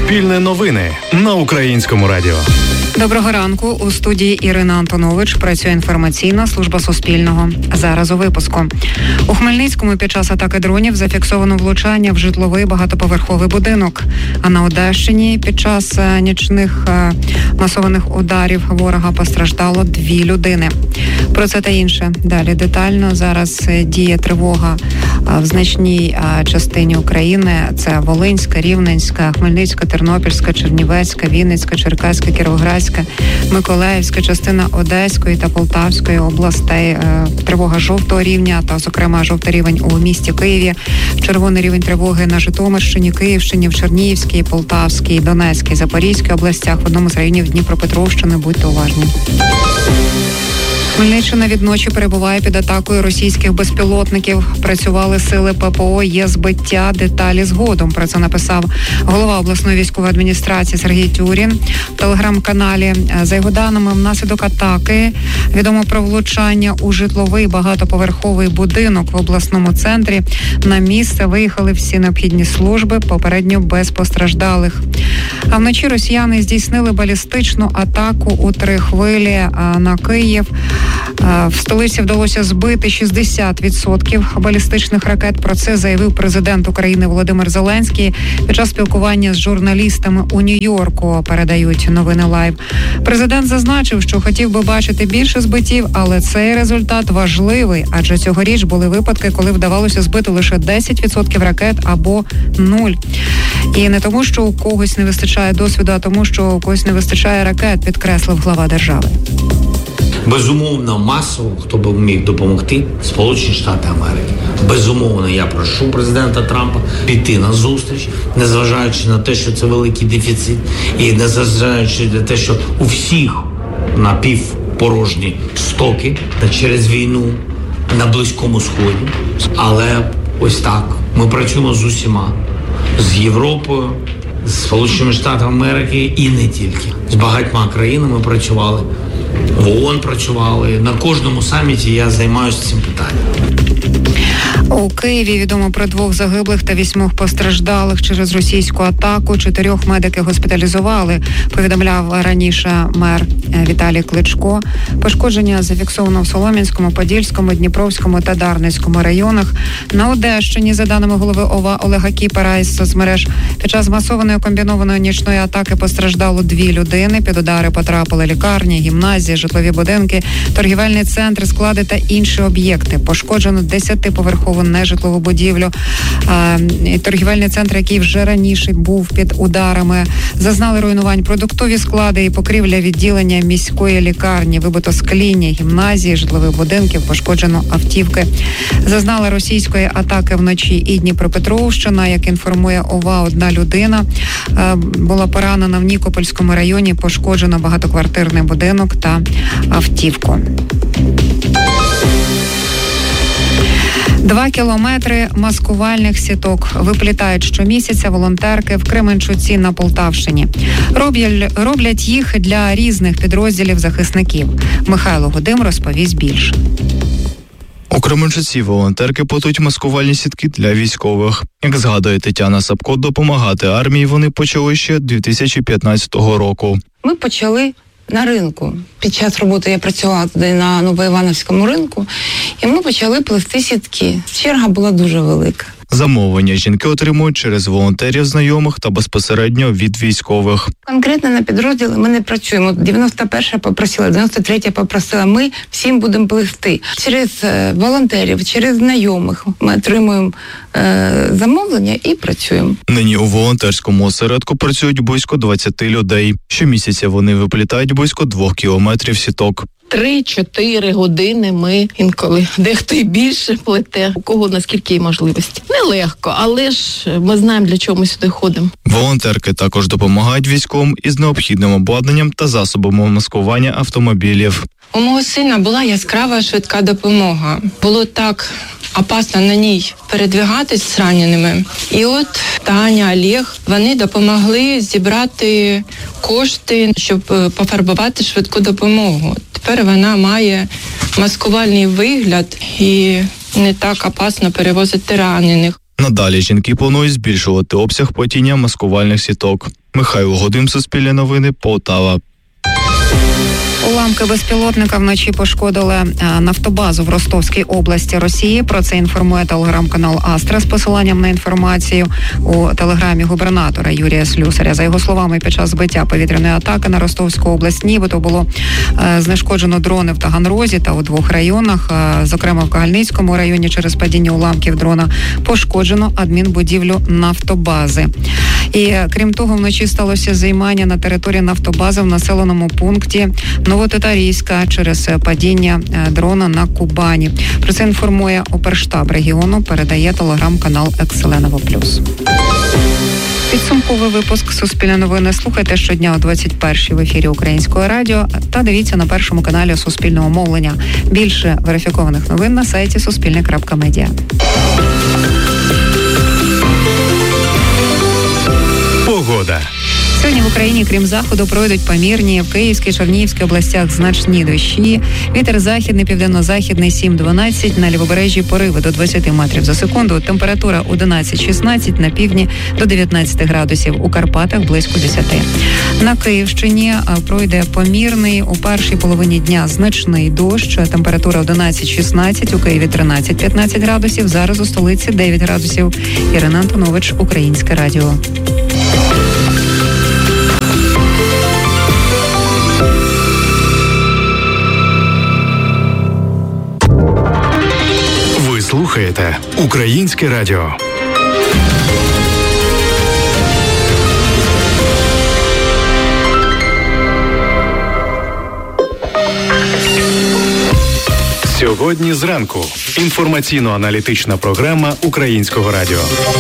Суспільне новини на Українському радіо. Доброго ранку. У студії Ірина Антонович. Працює інформаційна служба Суспільного. Зараз у випуску. У Хмельницькому під час атаки дронів зафіксовано влучання в житловий багатоповерховий будинок. А на Одещині під час нічних масованих ударів ворога постраждало 2 людини. Про це та інше далі детально. Зараз діє тривога в значній частині України. Це Волинська, Рівненська, Хмельницька, Тернопільська, Чернівецька, Вінницька, Черкаська, Кіровоградська, Миколаївська, частина Одеської та Полтавської областей. Тривога жовтого рівня, та, зокрема, жовтий рівень у місті Києві. Червоний рівень тривоги на Житомирщині, Київщині, в Чернігівській, Полтавській, Донецькій, Запорізькій областях, в одному з районів Дніпропетровщини. Будьте уважні. Хмельниччина відночі перебуває під атакою російських безпілотників. Працювали сили ППО, є збиття, деталі згодом. Про це написав голова обласної військової адміністрації Сергій Тюрін в телеграм-каналі. За його даними, внаслідок атаки відомо про влучання у житловий багатоповерховий будинок в обласному центрі. На місце виїхали всі необхідні служби, попередньо без постраждалих. А вночі росіяни здійснили балістичну атаку у 3 хвилі на Київ. В столиці вдалося збити 60% балістичних ракет. Про це заявив президент України Володимир Зеленський під час спілкування з журналістами у Нью-Йорку, передають новини Лайв. Президент зазначив, що хотів би бачити більше збиттів, але цей результат важливий, адже цьогоріч були випадки, коли вдавалося збити лише 10% ракет або 0. І не тому, що у когось не вистачає досвіду, а тому, що у когось не вистачає ракет, підкреслив глава держави. Безумовно, масово, хто б міг допомогти, Сполучені Штати Америки. Безумовно, я прошу президента Трампа піти на зустріч, незважаючи на те, що це великий дефіцит, і незважаючи на те, що у всіх напівпорожні стоки та через війну на Близькому Сході. Але ось так, ми працюємо з усіма, з Європою, з Сполученими Штатами Америки і не тільки. З багатьма країнами працювали. В ООН працювали. На кожному саміті я займаюся цим питанням. У Києві відомо про 2 загиблих та 8 постраждалих через російську атаку. 4 медики госпіталізували, повідомляв раніше мер Віталій Кличко. Пошкодження зафіксовано в Солом'янському, Подільському, Дніпровському та Дарницькому районах. На Одещині, за даними голови ОВА Олега Кіпера із соцмереж, під час масованої комбінованої нічної атаки постраждало 2 людини. Під удари потрапили лікарні, гімназії, житлові будинки, торгівельний центр, склади та інші об'єкти. Пошкоджено 10-поверхову нежитлову будівлю. Торгівельний центр, який вже раніше був під ударами, зазнали руйнувань продуктові склади і покрівля відділення міської лікарні, вибито скління, гімназії, житлових будинків, пошкоджено автівки. Зазнала російської атаки вночі і Дніпропетровщина. Як інформує ОВА, 1 людина була поранена в Нікопольському районі, пошкоджено багатоквартирний будинок та автівку. 2 кілометри маскувальних сіток виплітають щомісяця волонтерки в Кременчуці на Полтавщині. Роблять їх для різних підрозділів захисників. Михайло Гудим розповість більше. У Кременчуці волонтерки плетуть маскувальні сітки для військових. Як згадує Тетяна Сапко, допомагати армії вони почали ще 2015 року. Ми почали на ринку. Під час роботи я працювала туди на Новоівановському ринку, і ми почали плести сітки. Черга була дуже велика. Замовлення жінки отримують через волонтерів, знайомих та безпосередньо від військових. Конкретно на підрозділи ми не працюємо. 91-ша попросила, 93-я попросила. Ми всім будемо плести. Через волонтерів, через знайомих ми отримуємо замовлення і працюємо. Нині у волонтерському осередку працюють близько 20 людей. Щомісяця вони виплітають близько 2 кілометрів сіток. 3-4 години ми інколи, дехто і більше плете, у кого наскільки є можливості. Нелегко, але ж ми знаємо, для чого ми сюди ходимо. Волонтерки також допомагають військовим із необхідним обладнанням та засобами маскування автомобілів. У мого сина була яскрава швидка допомога. Було так опасно на ній передвигатись з раненими. І от Таня, Олег, вони допомогли зібрати кошти, щоб пофарбувати швидку допомогу. Тепер вона має маскувальний вигляд і не так опасно перевозити ранених. Надалі жінки планують збільшувати обсяг плетіння маскувальних сіток. Михайло Годим, Суспільне новини, Полтава. Уламки безпілотника вночі пошкодили нафтобазу в Ростовській області Росії. Про це інформує телеграм-канал «Астра» з посиланням на інформацію у телеграмі губернатора Юрія Слюсаря. За його словами, під час збиття повітряної атаки на Ростовську область нібито було знешкоджено дрони в Таганрозі та у 2 районах. Зокрема, в Кагальницькому районі через падіння уламків дрона пошкоджено адмінбудівлю нафтобази. І, крім того, вночі сталося займання на території нафтобази в населеному пункті Новотатарійська через падіння дрона на Кубані. Про це інформує оперштаб регіону, передає телеграм-канал «Екселеново Плюс». Підсумковий випуск «Суспільне новини» слухайте щодня о 21-й в ефірі Українського радіо та дивіться на першому каналі Суспільного мовлення. Більше верифікованих новин на сайті suspilne.media. Погода. Сьогодні в Україні, крім заходу, пройдуть помірні в Київській, Чернігівській областях значні дощі. Вітер західний, південно-західний 7-12, на лівобережжі пориви до 20 метрів за секунду. Температура 11-16, на півдні до 19 градусів, у Карпатах близько 10. На Київщині пройде помірний, у першій половині дня значний дощ. Температура 11-16, у Києві 13-15 градусів, зараз у столиці 9 градусів. Ірина Антонович, Українське радіо. Ви слухаєте Українське радіо. Сьогодні зранку. Інформаційно-аналітична програма Українського радіо.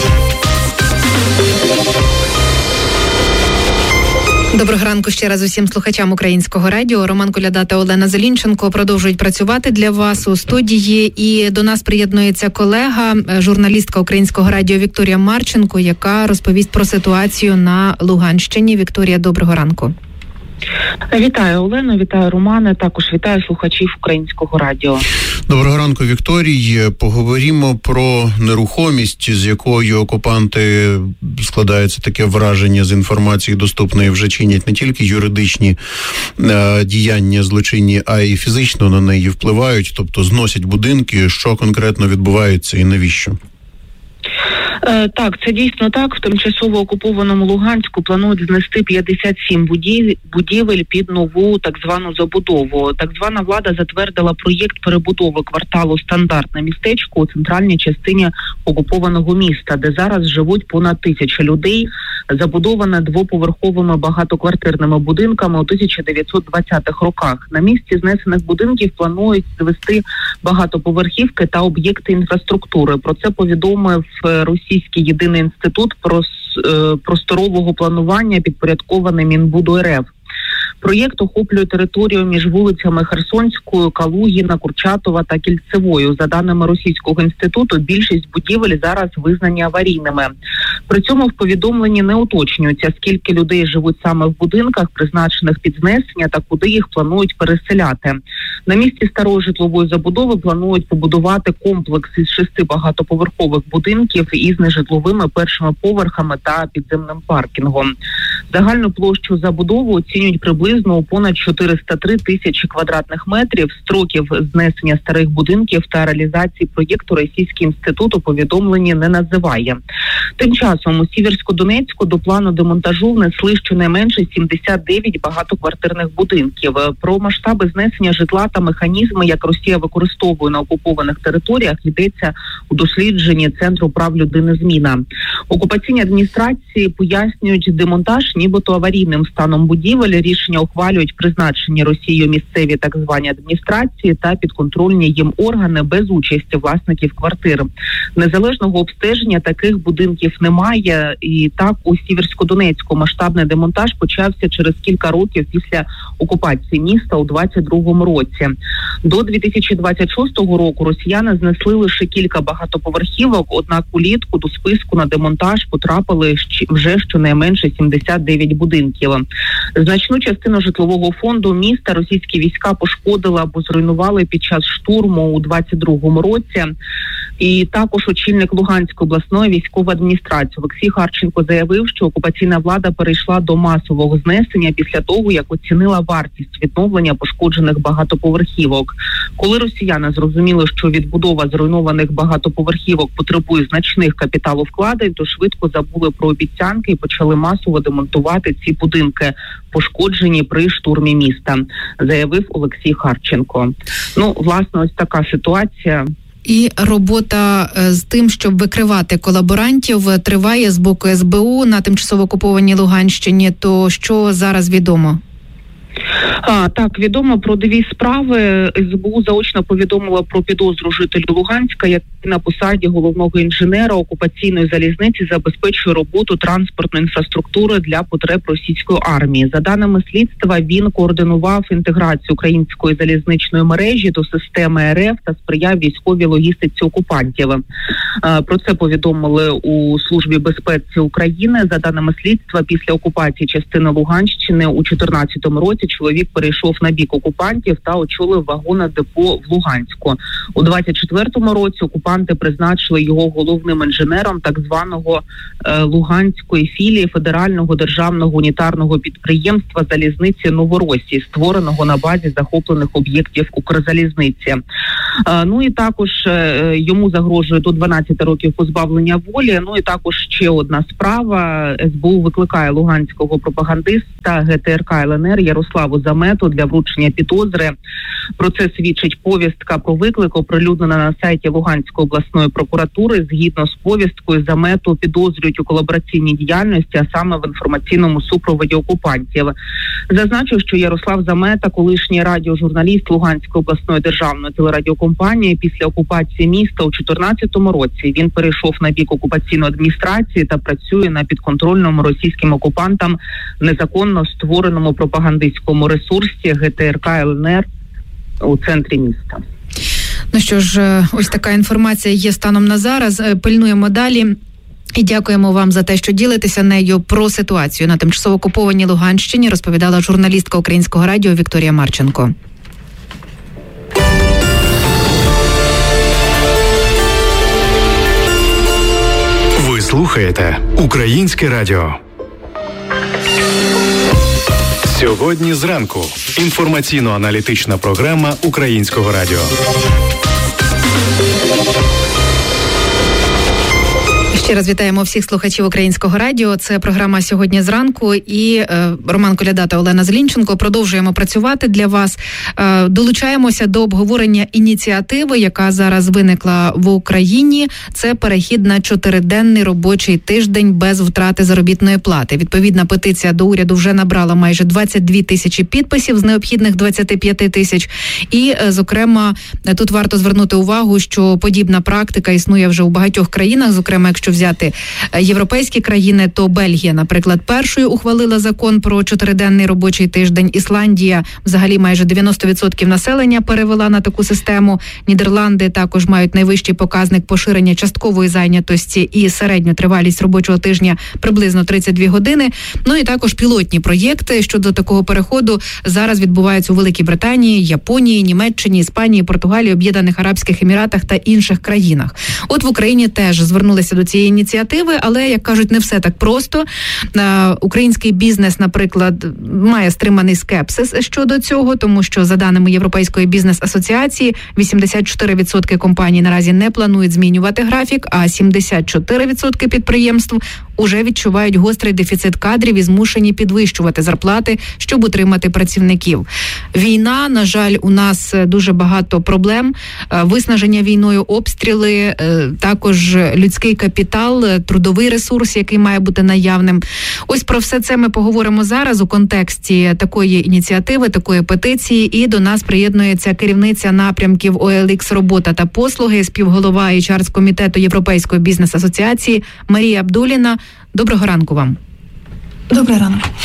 Доброго ранку ще раз усім слухачам Українського радіо. Роман Коляда та Олена Зелінченко продовжують працювати для вас у студії. І до нас приєднується колега, журналістка Українського радіо Вікторія Марченко, яка розповість про ситуацію на Луганщині. Вікторія, доброго ранку. Вітаю, Олено, вітаю, Романе, також вітаю слухачів Українського радіо. Доброго ранку, Вікторій. Поговоримо про нерухомість, з якою окупанти, складається таке враження з інформації доступної, вже чинять не тільки юридичні діяння злочинні, а й фізично на неї впливають, тобто зносять будинки. Що конкретно відбувається і навіщо? Так, це дійсно так. В тимчасово окупованому Луганську планують знести 57 будівель під нову так звану забудову. Так звана влада затвердила проєкт перебудови кварталу «Стандартне містечко» у центральній частині окупованого міста, де зараз живуть понад 1000 людей. Забудована двоповерховими багатоквартирними будинками у 1920-х роках. На місці знесених будинків планують звести багатоповерхівки та об'єкти інфраструктури. Про це повідомив Російський єдиний інститут просторового планування, підпорядкований Мінбуду РФ. Проєкт охоплює територію між вулицями Херсонською, Калугіна, Курчатова та Кільцевою. За даними Російського інституту, більшість будівель зараз визнані аварійними. При цьому в повідомленні не уточнюється, скільки людей живуть саме в будинках, призначених під знесення, та куди їх планують переселяти. На місці старої житлової забудови планують побудувати комплекс із 6 багатоповерхових будинків із нежитловими першими поверхами та підземним паркінгом. Загальну площу забудови оцінюють приблизно у понад 403 тисячі квадратних метрів. Строків знесення старих будинків та реалізації проєкту Російський інститут у повідомленні не називає. Тим часом у Сіверсько-Донецьку до плану демонтажу внесли щонайменше 79 багатоквартирних будинків. Про масштаби знесення житла та механізми, як Росія використовує на окупованих територіях, йдеться у дослідженні Центру прав людини «Зміна». Окупаційні адміністрації пояснюють демонтаж нібито аварійним станом будівель. Рішення ухвалюють призначені Росією місцеві так звані адміністрації та підконтрольні їм органи без участі власників квартир. Незалежного обстеження таких будинків немає. І так у Сіверсько-Донецьку масштабний демонтаж почався через кілька років після окупації міста у 22-му році. До 2026 року росіяни знесли лише кілька багатоповерхівок, однак улітку до списку на демонтаж потрапили вже щонайменше 79 будинків. Значну частину житлового фонду міста російські війська пошкодили або зруйнували під час штурму у 22-му році. І також очільник Луганської обласної військової адміністрації Олексій Харченко заявив, що окупаційна влада перейшла до масового знесення після того, як оцінила вартість відновлення пошкоджених багатоповерхівок. Коли росіяни зрозуміли, що відбудова зруйнованих багатоповерхівок потребує значних капіталовкладень, то швидко забули про обіцянки і почали масово демонтувати ці будинки, пошкоджені при штурмі міста, заявив Олексій Харченко. Власне, ось така ситуація. І робота з тим, щоб викривати колаборантів, триває з боку СБУ на тимчасово окупованій Луганщині. То що зараз відомо? Так, відомо про дві справи. СБУ заочно повідомила про підозру жителю Луганська, який на посаді головного інженера окупаційної залізниці забезпечує роботу транспортної інфраструктури для потреб російської армії. За даними слідства, він координував інтеграцію української залізничної мережі до системи РФ та сприяв військовій логістиці окупантів. Про це повідомили у Службі безпеки України. За даними слідства, після окупації частини Луганщини у 2014 році чоловік перейшов на бік окупантів та очолив вагонне депо в Луганську. У 2024 році окупанти призначили його головним інженером так званого Луганської філії Федерального державного унітарного підприємства залізниці Новоросії, створеного на базі захоплених об'єктів Укрзалізниці. І також йому загрожує до 12 років позбавлення волі. І також ще одна справа. СБУ викликає луганського пропагандиста ГТРК ЛНР Ярославу Замету для вручення підозри. Про це свідчить повістка про виклик, оприлюднена на сайті Луганської обласної прокуратури. Згідно з повісткою, Замету підозрюють у колабораційній діяльності, а саме в інформаційному супроводі окупантів. Зазначу, що Ярослав Замета, колишній радіожурналіст Луганської обласної державної телерадіокомпанії, після окупації міста у 2014 році він перейшов на бік окупаційної адміністрації та працює на підконтрольному російським окупантам незаконно створеному пропагандистському ресурсі ГТРК ЛНР у центрі міста. Ну що ж, ось така інформація є станом на зараз. Пильнуємо далі. І дякуємо вам за те, що ділитеся нею. Про ситуацію на тимчасово окупованій Луганщині розповідала журналістка Українського радіо Вікторія Марченко. Ви слухаєте Українське радіо. Сьогодні зранку. Інформаційно-аналітична програма Українського радіо. Ще раз вітаємо всіх слухачів Українського радіо. Це програма «Сьогодні зранку» і Роман Коляда та Олена Зелінченко. Продовжуємо працювати для вас. Долучаємося до обговорення ініціативи, яка зараз виникла в Україні. Це перехід на 4-денний робочий тиждень без втрати заробітної плати. Відповідна петиція до уряду вже набрала майже 22 тисячі підписів з необхідних 25 тисяч. І, зокрема, тут варто звернути увагу, що подібна практика існує вже у багатьох країнах, зокрема, якщо взяти європейські країни, то Бельгія, наприклад, першою ухвалила закон про 4-денний робочий тиждень. Ісландія взагалі майже 90% населення перевела на таку систему. Нідерланди також мають найвищий показник поширення часткової зайнятості і середню тривалість робочого тижня приблизно 32 години. Ну і також пілотні проєкти щодо такого переходу зараз відбуваються у Великій Британії, Японії, Німеччині, Іспанії, Португалії, Об'єднаних Арабських Еміратах та інших країнах. От в Україні теж звернулися до цієї ініціативи, але, як кажуть, не все так просто. Український бізнес, наприклад, має стриманий скепсис щодо цього, тому що, за даними Європейської бізнес-асоціації, 84% компаній наразі не планують змінювати графік, а 74% підприємств уже відчувають гострий дефіцит кадрів і змушені підвищувати зарплати, щоб утримати працівників. Війна, на жаль, у нас дуже багато проблем. Виснаження війною, обстріли, також людський капітал, трудовий ресурс, який має бути наявним. Ось про все це ми поговоримо зараз у контексті такої ініціативи, такої петиції. І до нас приєднується керівниця напрямків OLX «Робота та послуги», співголова HR-комітету Європейської бізнес-асоціації Марія Абдуліна. Доброго ранку вам. Добрий ранок.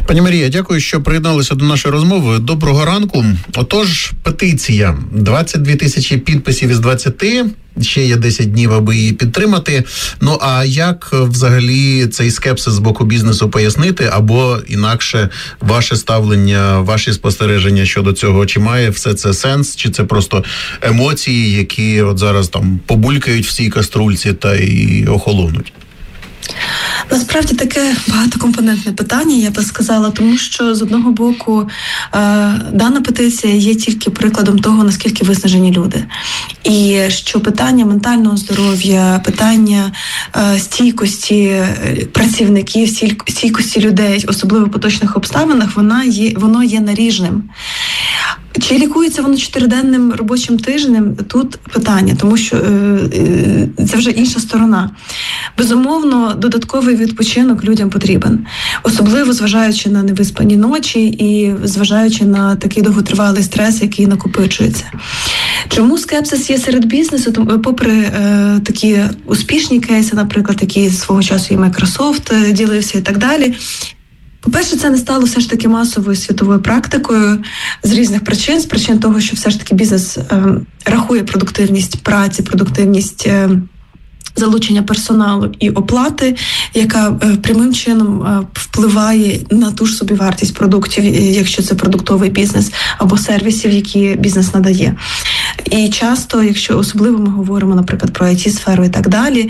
Пані Марія, дякую, що приєдналися до нашої розмови. Доброго ранку. Отож, петиція. 22 тисячі підписів із 20. Ще є 10 днів, аби її підтримати. Ну, а як взагалі цей скепсис з боку бізнесу пояснити? Або інакше ваше ставлення, ваші спостереження щодо цього? Чи має все це сенс? Чи це просто емоції, які от зараз там побулькають в цій каструльці та й охолонуть? Насправді таке багатокомпонентне питання, я би сказала, тому що з одного боку дана петиція є тільки прикладом того, наскільки виснажені люди. І що питання ментального здоров'я, питання стійкості працівників, стійкості людей, особливо в поточних обставинах, воно є наріжним. Чи лікується воно 4-денним робочим тижнем? Тут питання, тому що це вже інша сторона. Безумовно, додатковий відпочинок людям потрібен. Особливо зважаючи на невиспані ночі і зважаючи на такий довготривалий стрес, який накопичується. Чому скепсис є серед бізнесу? Попри такі успішні кейси, наприклад, які свого часу і Microsoft ділився і так далі, по-перше, це не стало все ж таки масовою світовою практикою з різних причин. З причин того, що все ж таки бізнес рахує продуктивність праці, продуктивність залучення персоналу і оплати, яка прямим чином впливає на ту ж собівартість продуктів, якщо це продуктовий бізнес, або сервісів, які бізнес надає. І часто, якщо особливо ми говоримо, наприклад, про IT-сферу і так далі,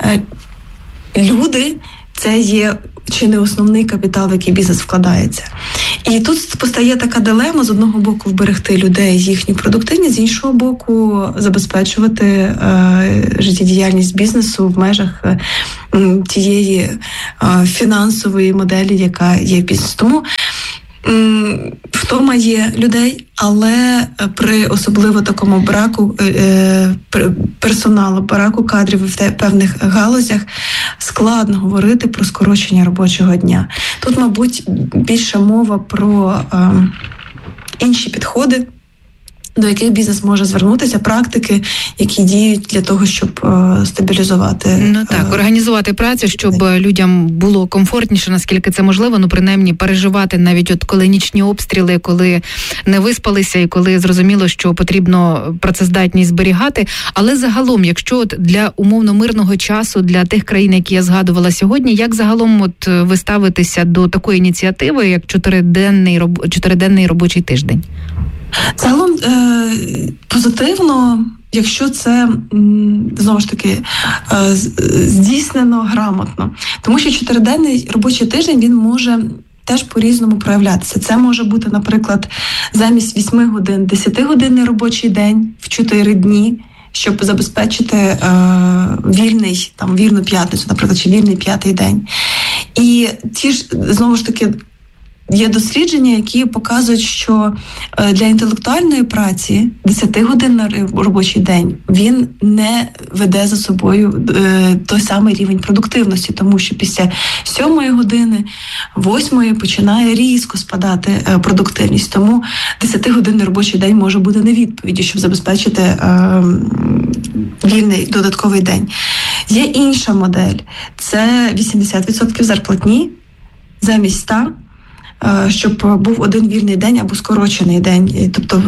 люди – це є чи не основний капітал, в який бізнес вкладається. І тут постає така дилема: з одного боку вберегти людей, їхню продуктивність, з іншого боку забезпечувати життєдіяльність бізнесу в межах тієї фінансової моделі, яка є в бізнесі. Тому втома є людей, але при особливо такому браку персоналу, браку кадрів в певних галузях складно говорити про скорочення робочого дня. Тут, мабуть, більше мова про інші підходи, до яких бізнес може звернутися, практики, які діють для того, щоб стабілізувати. Ну так, організувати працю, щоб людям було комфортніше, наскільки це можливо, принаймні переживати навіть от коли нічні обстріли, коли не виспалися і коли зрозуміло, що потрібно працездатність зберігати. Але загалом, якщо от для умовно мирного часу, для тих країн, які я згадувала сьогодні, як загалом от ви ставитеся до такої ініціативи, як 4-денний робочий тиждень? Загалом позитивно, якщо це, знову ж таки, здійснено грамотно. Тому що 4-денний робочий тиждень, він може теж по-різному проявлятися. Це може бути, наприклад, замість 8 годин 10-годинний робочий день в 4 дні, щоб забезпечити вільну п'ятницю, наприклад, чи вільний 5-й день. І ті ж, знову ж таки, є дослідження, які показують, що для інтелектуальної праці 10-годинний робочий день, він не веде за собою той самий рівень продуктивності, тому що після 7-ї години, 8-ї починає різко спадати продуктивність. Тому 10-годинний робочий день може бути не відповіддю, щоб забезпечити вільний додатковий день. Є інша модель. Це 80% зарплатні замість 100, щоб був один вільний день або скорочений день, тобто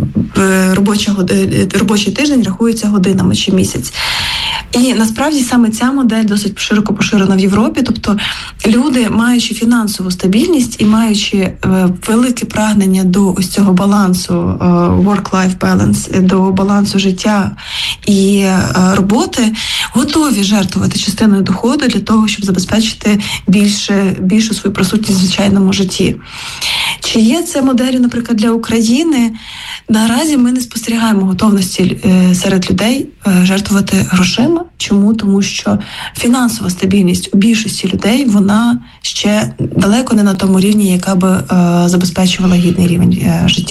робочий тиждень рахується годинами чи місяць. І насправді саме ця модель досить широко поширена в Європі, тобто люди, маючи фінансову стабільність і маючи велике прагнення до ось цього балансу, work-life balance, до балансу життя і роботи, готові жертвувати частиною доходу для того, щоб забезпечити більшу свою присутність в звичайному житті. Чи є це моделі, наприклад, для України? Наразі ми не спостерігаємо готовності серед людей жертвувати грошима. Чому? Тому що фінансова стабільність у більшості людей, вона ще далеко не на тому рівні, яка би забезпечувала гідний рівень життя.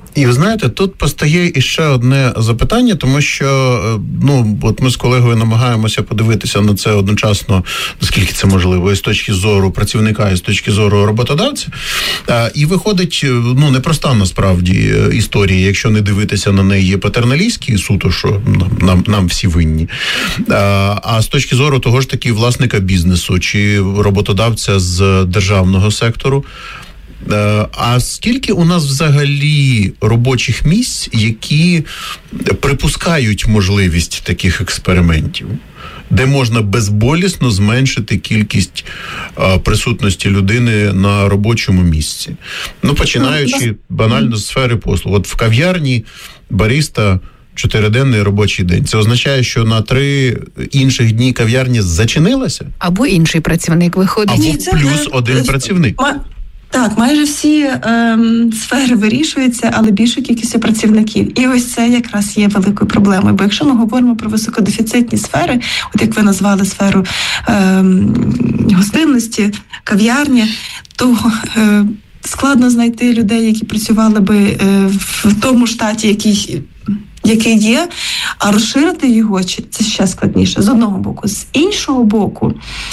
І ви знаєте, тут постає іще одне запитання, тому що, от ми з колегою намагаємося подивитися на це одночасно, наскільки це можливо, і з точки зору працівника, і з точки зору роботодавця. І виходить, непроста насправді історія, якщо не дивитися на неї патерналістський суто, що нам всі винні. А з точки зору того ж таки власника бізнесу чи роботодавця з державного сектору, а скільки у нас взагалі робочих місць, які припускають можливість таких експериментів, де можна безболісно зменшити кількість присутності людини на робочому місці? Починаючи банально з сфери послуг. От в кав'ярні бариста 4-денний робочий день. Це означає, що на 3 інших дні кав'ярня зачинилася? Або інший працівник виходить. Або плюс один працівник. Так, майже всі сфери вирішуються, але більшою кількістю працівників. І ось це якраз є великою проблемою. Бо якщо ми говоримо про високодефіцитні сфери, от як ви назвали сферу гостинності, кав'ярні, то складно знайти людей, які працювали би в тому штаті, який є, а розширити його це ще складніше, з одного боку. З іншого боку,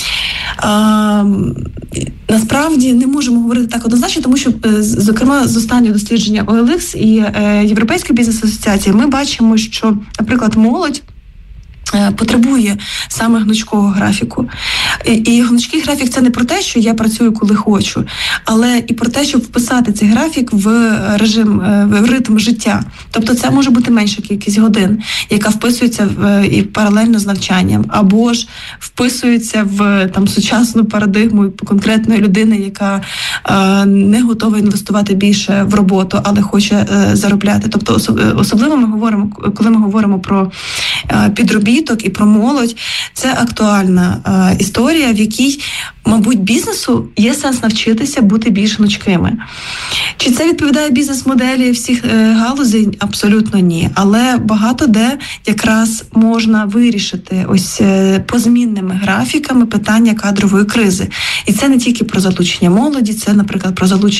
насправді не можемо говорити так однозначно, тому що, зокрема, з останнього дослідження OLX і Європейської бізнес-асоціації ми бачимо, що, наприклад, молодь потребує саме гнучкого графіку. І гнучкий графік – це не про те, що я працюю, коли хочу, але і про те, щоб вписати цей графік в ритм життя. Тобто це може бути менша кількість годин, яка вписується і паралельно з навчанням, або ж вписується в сучасну парадигму конкретної людини, яка не готова інвестувати більше в роботу, але хоче заробляти. Тобто особливо коли ми говоримо про підробіток і про молодь, це актуальна історія, в якій, мабуть, бізнесу є сенс навчитися бути більш гнучкими. Чи це відповідає бізнес-моделі всіх галузей? Абсолютно ні. Але багато де якраз можна вирішити ось позмінними графіками питання кадрової кризи. І це не тільки про залучення молоді, це, наприклад, про залучення